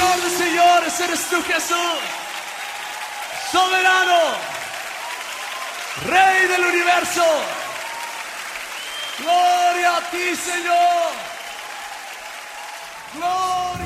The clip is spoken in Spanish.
Señor de señores eres tú, Jesús. Soberano, Rey del universo. Gloria a ti, Señor. Gloria.